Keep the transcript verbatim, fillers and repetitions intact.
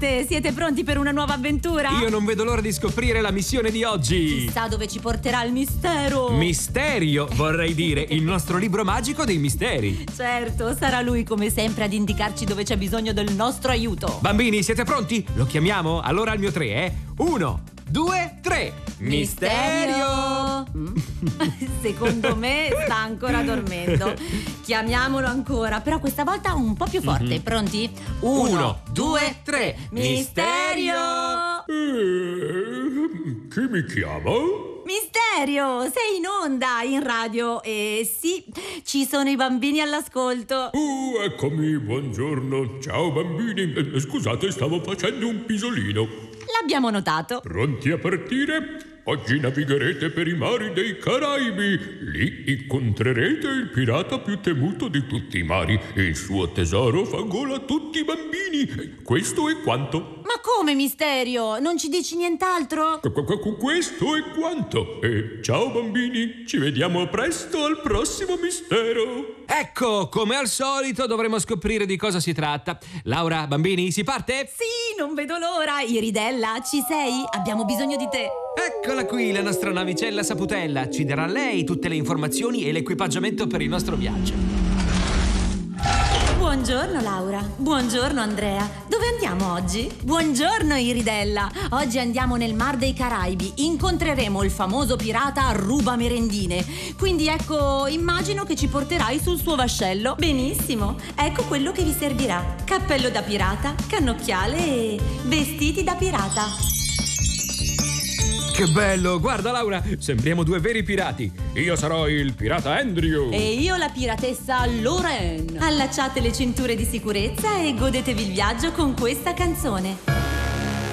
Buonanotte, siete pronti per una nuova avventura? Io non vedo l'ora di scoprire la missione di oggi. Chissà dove ci porterà il mistero. Misterio, vorrei dire, il nostro libro magico dei misteri. Certo, sarà lui come sempre ad indicarci dove c'è bisogno del nostro aiuto. Bambini, siete pronti? Lo chiamiamo? Allora al mio tre, eh? Uno, due, tre. Misterio! Mm. Secondo me sta ancora dormendo. Chiamiamolo ancora, però questa volta un po' più forte. Mm-hmm. Pronti? Uno, Uno due, tre. Misterio! Eh, chi mi chiama? Misterio, sei in onda, in radio. E sì, ci sono i bambini all'ascolto. Oh, eccomi, buongiorno. Ciao bambini. Eh, scusate, stavo facendo un pisolino. L'abbiamo notato. Pronti a partire? Oggi navigherete per i mari dei Caraibi. Lì incontrerete il pirata più temuto di tutti i mari. Il suo tesoro fa gola a tutti i bambini. Questo è quanto. Ma come, Misterio? Non ci dici nient'altro? Qu- qu- questo è quanto. E ciao bambini, ci vediamo presto al prossimo mistero. Ecco, come al solito dovremo scoprire di cosa si tratta. Laura, bambini, si parte? Sì, non vedo l'ora. Iridella, ci sei? Abbiamo bisogno di te. Eccola qui, la nostra navicella Saputella. Ci darà lei tutte le informazioni e l'equipaggiamento per il nostro viaggio. Buongiorno Laura, buongiorno Andrea. Dove andiamo oggi? Buongiorno Iridella. Oggi andiamo nel Mar dei Caraibi. Incontreremo il famoso pirata Ruba Merendine. Quindi ecco, immagino che ci porterai sul suo vascello. Benissimo, ecco quello che vi servirà. Cappello da pirata, cannocchiale e vestiti da pirata. Che bello, guarda Laura, sembriamo due veri pirati. Io sarò il pirata Andrew. E io la piratessa Lorraine. Allacciate le cinture di sicurezza e godetevi il viaggio con questa canzone.